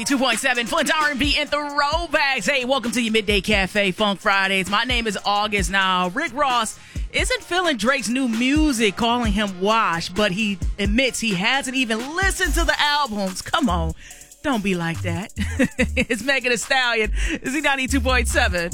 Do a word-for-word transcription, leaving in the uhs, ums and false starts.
two point seven Flint R and B and Throwbacks. Hey, welcome to your Midday Cafe Funk Fridays. My name is August. Now, Rick Ross isn't feeling Drake's new music, calling him wash, but he admits he hasn't even listened to the albums. Come on, don't be like that. It's Megan Thee Stallion. Z ninety-two point seven.